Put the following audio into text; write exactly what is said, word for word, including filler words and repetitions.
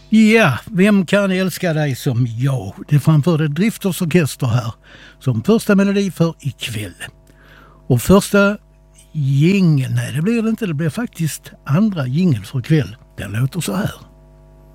Ja, vem kan älska dig som jag? Det framförde Drifters Orkester här som första melodi för ikväll. Och första jingeln, nej det blir det inte, det blir faktiskt andra jingel för ikväll. Den låter så här.